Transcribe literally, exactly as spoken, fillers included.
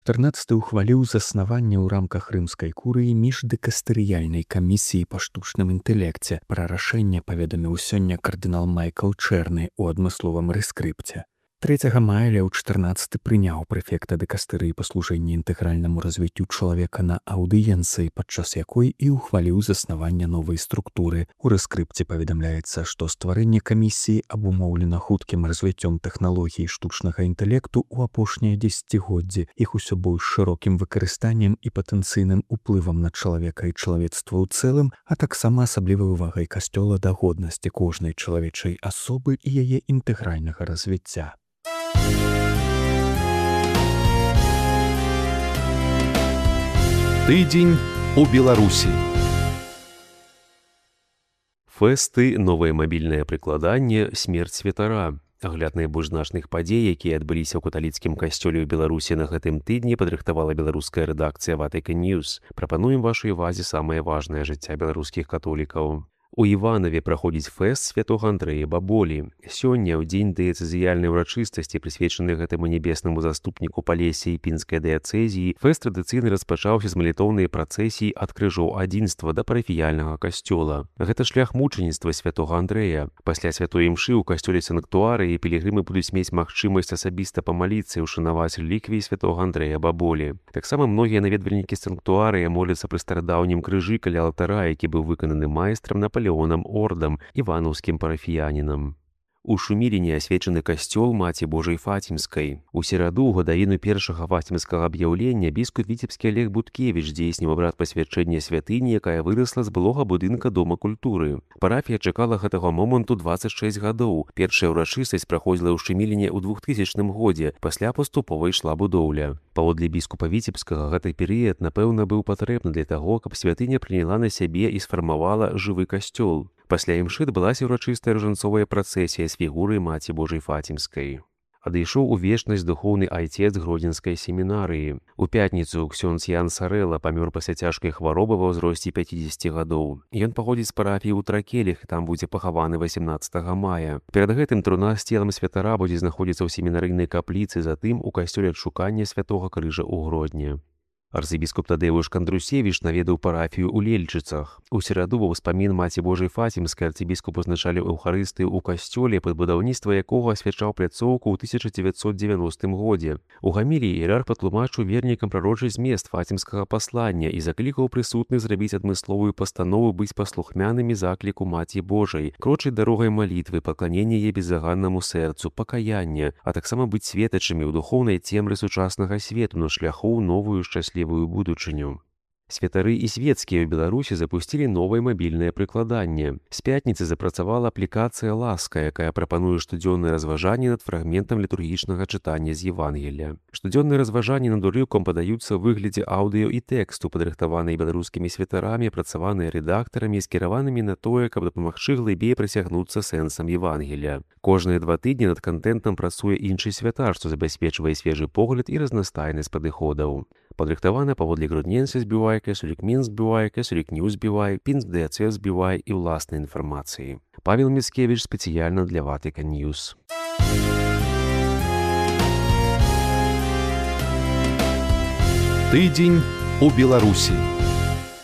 чатырнаццаты ухваліў заснаванне ў рамках рымскай курыі міждэкастэрыяльнай камісіі па штучным інтэлекце. Пра рашэнне паведаміў сёння кардынал Майкл Чэрны ў адмысловым рэскрыпце. трэцяга мая Леў чатырнаццаты прыняў прэфекта дэкастэрыі па служэнні інтэгральнаму развіццю чалавека на аўдыенцыі, падчас якой і ўхваліў заснаванне новай структуры. У рэскрыпце паведамляецца, што стварэнне камісіі абумоўлена хуткім развіццём тэхналогій штучнага інтэлекту ў апошнія дзесяцігоддзі, іх усё больш шырокім выкарыстаннем і патэнцыйным уплывам на чалавека і чалавецтва ў цэлым, а таксама асаблівай увагай касцёла да годнасці кожнай чалавечай асобы і яе інтэгральнага развіцця. Тыдзень у Беларусі. Фэсты, новае мабільнае прыкладанне, смерць святара. Агляд найбольш значных падзей, якія адбыліся ў каталіцкім касцёле ў Беларусі на гэтым тыдні, падрыхтавала беларуская рэдакцыя Ватыкан Ньюс. Прапануем вашай увазе самае важнае жыцця беларускіх католікаў. У Іванаве праходзіць фэст святога Андрэя Баболі. Сёння, ў дзень дыяцэзіяльнай урачыстасці, прысвечаны гэтаму нябеснаму заступніку Палесе і Пінскай дыяцэзіі, фэст традыцыйна распачаўся з малітоўнай працэсіі ад крыжоў адзінства да парафіяльнага касцёла. Гэта шлях мучаніцтва святога Андрэя. Пасля святой імшы ў касцёле санктуарыі пілігрымы будуць мець магчымасць асабіста памаліцца і ўшанаваць рэліквіі святога Андрэя Баболі. Таксама многія наведвальнікі санктуарыя моляцца пры старадаўнім крыжы каля алтара, які быў выкананы майстрам на Леонам Ордам, іванаўскім парафіянінам. У Шуміліне асвечаны касцёл Маці Божай Фацімскай. У сераду, у гадавіну першага фацімскага аб'яўлення, біскуп віцебскі Олег Буткевіч здзейсніў абрад пасвячэння святыні, якая вырасла з былога будынка Дома культуры. Парафія чакала гэтага моманту дваццаць шэсць гадоў. Першая ўрачыстасць праходзіла ў Шуміліне ў двухтысячным годзе, пасля паступова ішла будоўля. Паводле біскупа віцебскага, гэты перыяд, напэўна, быў патрэбны для таго, каб святыня прыняла на сябе і сфармавала жывы касцёл. Пасля імшы адбылася ўрачыстая ружанцовая працэсія з фігурай Маці Божай Фацімскай. Адышоў у вечнасць духоўны айцец Гродзенскай семінарыі. У пятніцу ксёндз Ян Сарэла памёр пасля цяжкай хваробы ва ўзросце пяцідзесяці гадоў. Ён паходзіць з парафіі ў Тракелях і там будзе пахаваны васемнаццатага мая. Перад гэтым труна з целам святара будзе знаходзіцца ў семінарыйнай капліцы, затым у касцёле адшукання святога крыжа ў Гродні. Арцыбіскуп Тадеуш Кандрусевіч наведаў парафію ў Лельчыцах. У сераду ва ўспамін Маці Божай Фацімскай арцыбіскуп узначаліў эўхарыстыю ў касцёле, пад будаўніцтва якога асвячаў пляцоўку ў тысяча дзевяцьсот дзевяностым годзе. У гаміліі іерарх патлумачыў вернікам прарочы змест фацімскага паслання і заклікаў прысутных зрабіць адмысловую пастанову быць паслухмянымі закліку Маці Божай, крочыць дарогай малітвы, пакланення яе безаганнаму сэрцу, пакаяння, а таксама быць светачамі ў духоўнай цемры сучаснага свету на шляху ў новую шчаслівую будучыню. Святары і свецкія ў Беларусі запусцілі новае мабільнае прыкладанне. З пятніцы запрацавала аплікацыя «Ласка», якая прапануе штодзённае разважанне над фрагментам літургічнага чытання з Евангелія. Штодзённыя разважанні над урыўкам падаюцца ў выглядзе аўдыё і тэксту, падрыхтаваныя беларускімі святарамі, апрацаваныя рэдактарамі, скіраванымі на тое, каб дапамагчы глыбей прасягнуцца сэнсам Евангелія. Кожныя два тыдні над кантэнтам працуе іншы святар, што забяспечвае свежы погляд і разнастайнасць падыходаў. Падрыхтавана паводле Грудненсі збівай, Кесурік Мін збівай, Кесурік Ньюс збівай, Пінск ДЦ збівай і ўласнай інфармацыі. Павел Міцкевіч спецыяльна для Ватыкан Ньюс. Тыдзень у Беларусі.